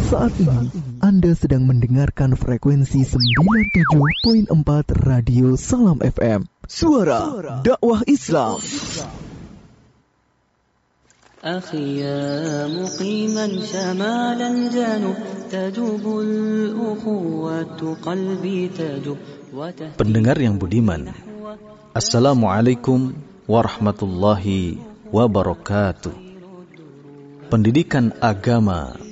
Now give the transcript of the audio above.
Saat ini Anda sedang mendengarkan frekuensi 97.4 Radio Salam FM. Suara dakwah Islam. أخي يا مقيما شمال الجنوب تجوب الأخوة قلبي تجوب. Pendengar yang budiman, Assalamualaikum warahmatullahi wabarakatuh. Pendidikan agama